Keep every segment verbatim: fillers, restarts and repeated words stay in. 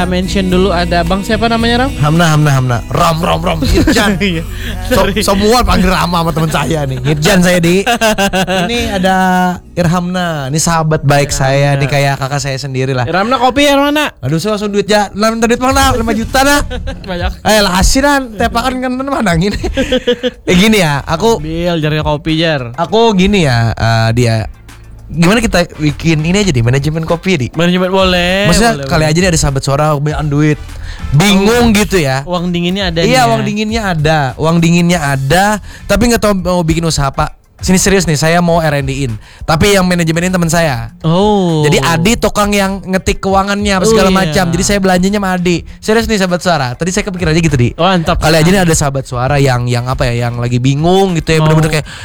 kita mention dulu ada Bang siapa namanya Ram? Hamna Hamna Hamna. Ram Ram Ram Irjan. so, semua panggil Rama sama teman saya nih. Irjan saya di. Ini ada Irhamna. Ini sahabat baik Irhamna. Saya nih kayak kakak saya sendiri lah. Irhamna kopi Irhamna. Aduh saya langsung duit ya. Lah minta duit mana? lima juta nah. Banyak. Eh lah asiran tepakan kan mana gini. Eh gini ya, aku Bil jarnya kopi jar. Aku gini ya, uh, dia gimana kita bikin ini aja di manajemen kopi di manajemen boleh maksudnya boleh, kali boleh. aja nih ada sahabat suara banyak duit bingung oh, gitu ya uang dinginnya ada iya ya. uang dinginnya ada uang dinginnya ada tapi nggak tahu mau bikin usaha apa. Sini serius nih saya mau R and D-in tapi yang manajemenin teman saya. Oh jadi Adi tukang yang ngetik keuangannya apa segala oh, iya. macam jadi saya belanjanya sama Adi. Serius nih sahabat suara tadi saya kepikiran aja gitu di oh, mantap kali aja nih ada sahabat suara yang yang apa ya yang lagi bingung gitu ya oh. bener-bener kayak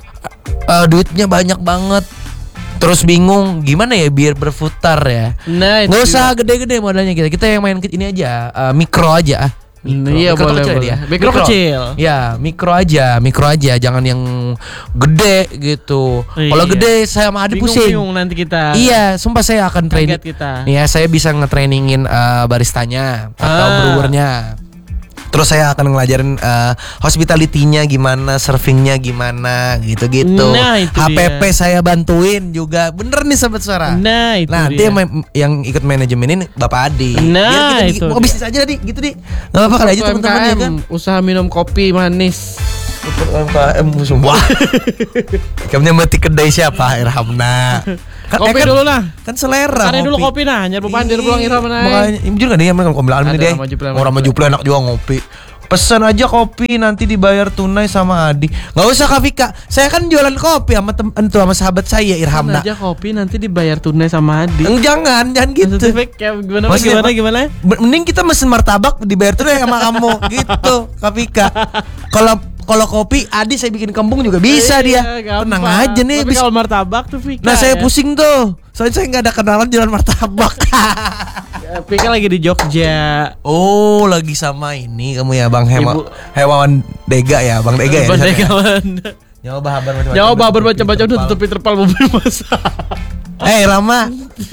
uh, duitnya banyak banget terus bingung gimana ya biar berputar ya. Nah, nggak usah gede-gede modalnya kita. Kita yang main ini aja uh, mikro aja ah. Mikro. Iya mikro boleh kecil boleh. Dia. Mikro, mikro kecil. Ya mikro aja, mikro aja. Jangan yang gede gitu. Iya. Kalau gede saya sama Adi pusing. Bingung nanti kita. Iya, sumpah saya akan training. Iya, saya bisa ngetrainingin uh, baristanya atau ah. brewernya. Terus saya akan ngelajarin uh, hospitality-nya gimana, servingnya gimana, gitu-gitu. Nah, itu H P P dia. saya bantuin juga, bener nih sahabat suara. Nah itu nah, dia. Nanti yang, yang ikut manajemenin Bapak Adi. Nah biar kita itu. Mau bisnis aja tadi, gitu di. Gak apa-apa kali aja teman-teman ya kan. Usaha minum kopi manis. U M K M semua. Kamu mati kedai siapa? Irhamna. Kan, kopi eh, kan, dulu nah. Kan selera. Ada dulu kopi nah, nyar pepandir pulang Irhamna. Makanya juga nih yang ngomong ini deh. Orang maju plan enak juga ngopi. Pesan aja kopi nanti dibayar tunai sama Adi. Gak usah Kak Vika. Saya kan jualan kopi sama temen tuh sama sahabat saya Irhamna. Pesan aja kopi nanti dibayar tunai sama Adi. Jangan, jangan gitu. Gimana gimana gimana? Mending kita mesen martabak dibayar tunai sama kamu gitu Kak Vika. Kalau kalau kopi Adi saya bikin kembung juga bisa eh, dia. Iya, tenang aja nih. Tapi kalau martabak tuh Vika. Nah saya ya? pusing tuh. Soalnya saya nggak ada kenalan jualan martabak. Vika lagi di Jogja. Oh lagi sama ini kamu ya Bang Hema, Ibu. Hewawan Dega ya Bang Dega ya. Bang Dega. Nyawa bahabar macam-macam. Nyawa bahabar macam-macam udah tutupi terpal mobil masa. Eh hey, Rama,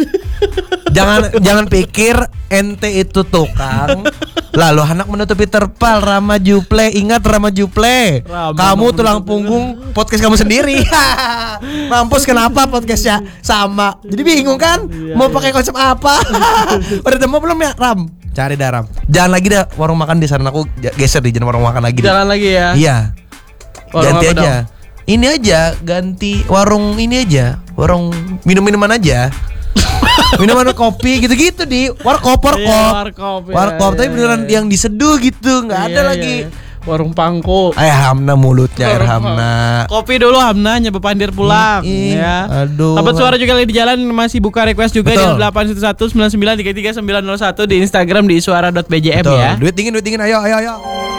jangan jangan pikir ente itu tukang. Lalu anak menutupi terpal. Rama Juple, ingat Rama Juple. Rama, kamu tulang punggung podcast kamu sendiri. Mampus kenapa podcastnya sama? Jadi bingung kan? Iya, mau iya. pakai konsep apa? Udah temu belum ya Ram? Cari dah Ram. Jangan lagi dah warung makan di sana. Aku geser di jangan warung makan lagi. Jangan deh. lagi ya. Iya. Warung ganti aja. Dong? Ini aja ganti warung ini aja. Warung minum-minuman aja. Minuman kopi gitu-gitu di warkop warkop. Iya, warkop. Ya, warkop ya, tapi beneran ya, ya. yang diseduh gitu, enggak ya, ada ya, lagi. Ya. Warung pangko. Eh Hamna mulutnya Air Hamna. Kopi dulu Hamna nyampe pandir pulang Ih, ya. Aduh. Sahabat suara juga lagi di jalan masih buka request juga. Betul. Di delapan satu satu sembilan sembilan tiga tiga sembilan nol satu di Instagram di suara dot b j m ya. Duit dingin duit dingin ayo ayo ayo.